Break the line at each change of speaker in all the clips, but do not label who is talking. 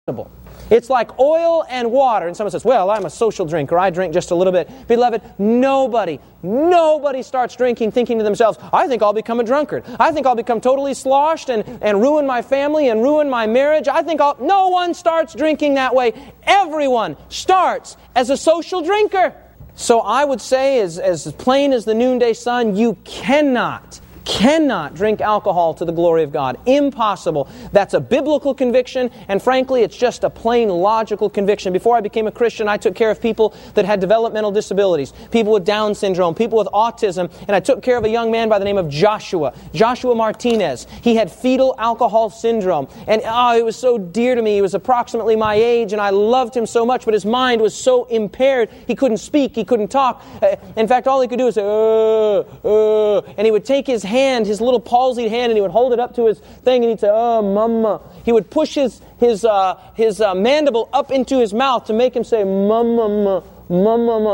It's like oil and water. And someone says, well, I'm a social drinker. I drink just a little bit. Beloved, nobody starts drinking thinking to themselves, I think I'll become a drunkard. I think I'll become totally sloshed and ruin my family and ruin my marriage. No one starts drinking that way. Everyone starts as a social drinker. So I would say, as plain as the noonday sun, you cannot drink alcohol to the glory of God. Impossible. That's a biblical conviction, and frankly, it's just a plain logical conviction. Before I became a Christian, I took care of people that had developmental disabilities, people with Down syndrome, people with autism, and I took care of a young man by the name of Joshua Martinez. He had fetal alcohol syndrome, and it was so dear to me. He was approximately my age, and I loved him so much, but his mind was so impaired, he couldn't speak, he couldn't talk. In fact, all he could do was say, and he would take his hand, his little palsied hand, and he would hold it up to his thing, and he'd say, "Oh, mama." He would push his mandible up into his mouth to make him say, "Mama, mama."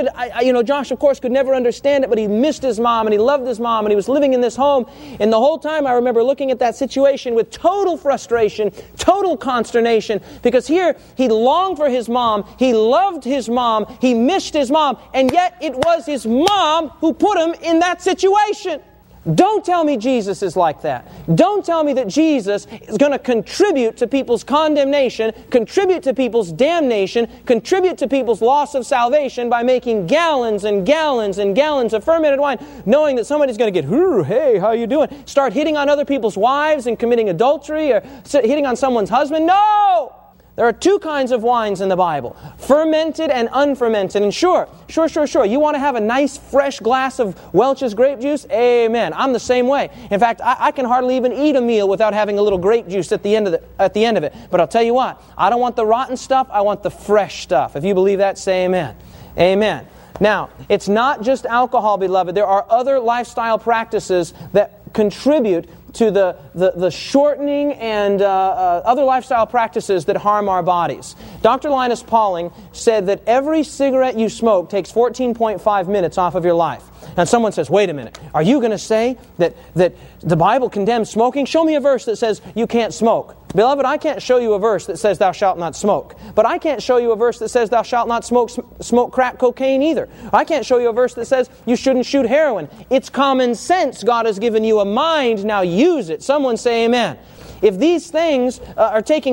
And Josh, of course, could never understand it, but he missed his mom, and he loved his mom, and he was living in this home. And the whole time I remember looking at that situation with total frustration, total consternation, because here he longed for his mom, he loved his mom, he missed his mom, and yet it was his mom who put him in that situation. Don't tell me Jesus is like that. Don't tell me that Jesus is going to contribute to people's condemnation, contribute to people's damnation, contribute to people's loss of salvation by making gallons and gallons and gallons of fermented wine, knowing that somebody's going to get, hey, how you doing? Start hitting on other people's wives and committing adultery or hitting on someone's husband. No! There are two kinds of wines in the Bible, fermented and unfermented. And sure. You want to have a nice, fresh glass of Welch's grape juice? Amen. I'm the same way. In fact, I can hardly even eat a meal without having a little grape juice at the end of it. But I'll tell you what, I don't want the rotten stuff, I want the fresh stuff. If you believe that, say amen. Amen. Now, it's not just alcohol, beloved. There are other lifestyle practices that contribute to the shortening and other lifestyle practices that harm our bodies. Dr. Linus Pauling said that every cigarette you smoke takes 14.5 minutes off of your life. And someone says, wait a minute, are you going to say that the Bible condemns smoking? Show me a verse that says you can't smoke. Beloved, I can't show you a verse that says thou shalt not smoke. But I can't show you a verse that says thou shalt not smoke crack cocaine either. I can't show you a verse that says you shouldn't shoot heroin. It's common sense. God has given you a mind. Now use it. Someone say amen. If these things are taking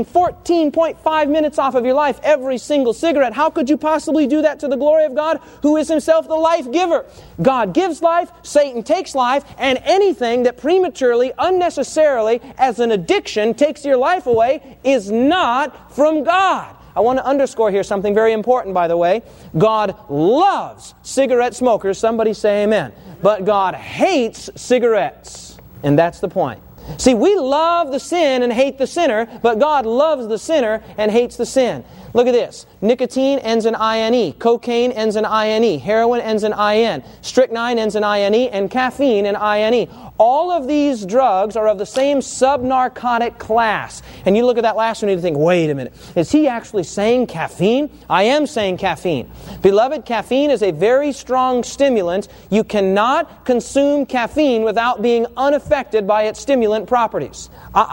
14.5 minutes off of your life, every single cigarette, how could you possibly do that to the glory of God, who is Himself the life giver? God gives life, Satan takes life, and anything that prematurely, unnecessarily, as an addiction, takes your life away is not from God. I want to underscore here something very important, by the way. God loves cigarette smokers. Somebody say amen. But God hates cigarettes. And that's the point. See, we love the sin and hate the sinner, but God loves the sinner and hates the sin. Look at this. Nicotine ends in INE. Cocaine ends in INE. Heroin ends in IN. Strychnine ends in INE. And caffeine in INE. All of these drugs are of the same subnarcotic class. And you look at that last one and you think, wait a minute. Is he actually saying caffeine? I am saying caffeine. Beloved, caffeine is a very strong stimulant. You cannot consume caffeine without being unaffected by its stimulant properties.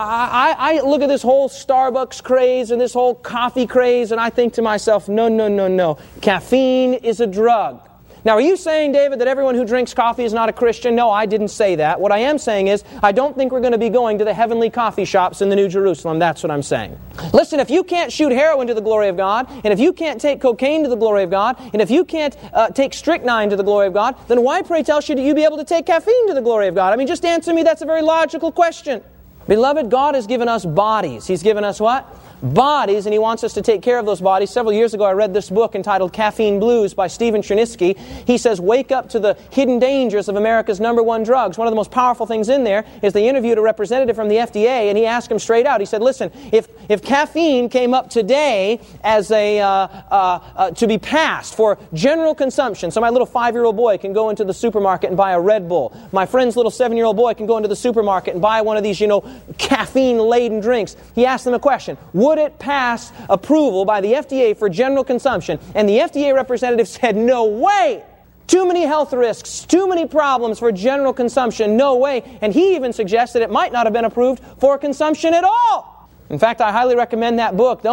I look at this whole Starbucks craze and this whole coffee craze, and I think to myself, no. Caffeine is a drug. Now, are you saying, David, that everyone who drinks coffee is not a Christian? No, I didn't say that. What I am saying is, I don't think we're going to be going to the heavenly coffee shops in the New Jerusalem. That's what I'm saying. Listen, if you can't shoot heroin to the glory of God, and if you can't take cocaine to the glory of God, and if you can't take strychnine to the glory of God, then why, pray tell, should you be able to take caffeine to the glory of God? I mean, just answer me. That's a very logical question. Beloved, God has given us bodies. He's given us what? Bodies, and He wants us to take care of those bodies. Several years ago, I read this book entitled Caffeine Blues by Stephen Chernisky. He says, wake up to the hidden dangers of America's #1 drugs. One of the most powerful things in there is they interviewed a representative from the FDA, and he asked him straight out. He said, listen, if caffeine came up today as to be passed for general consumption, so my little 5-year-old boy can go into the supermarket and buy a Red Bull. My friend's little 7-year-old boy can go into the supermarket and buy one of these, caffeine-laden drinks. He asked them a question. Would it pass approval by the FDA for general consumption? And the FDA representative said, no way! Too many health risks, too many problems for general consumption, no way. And he even suggested it might not have been approved for consumption at all. In fact, I highly recommend that book.